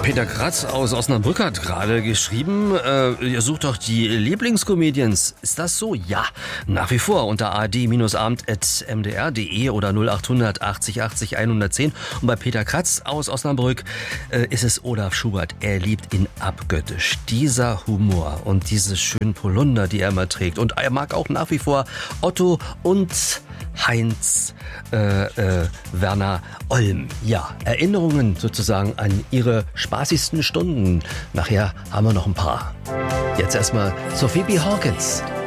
Peter Kratz aus Osnabrück hat gerade geschrieben, ihr sucht doch die Lieblingscomedians. Ist das so? Ja, nach wie vor unter ad-abend@mdr.de oder 0800 80 80 110. Und bei Peter Kratz aus Osnabrück ist es Olaf Schubert. Er liebt ihn abgöttisch. Dieser Humor und diese schönen Polunder, die er immer trägt. Und er mag auch nach wie vor Otto und Heinz Werner Olm. Ja, Erinnerungen sozusagen an ihre spaßigsten Stunden. Nachher haben wir noch ein paar. Jetzt erstmal Sophie B. Hawkins.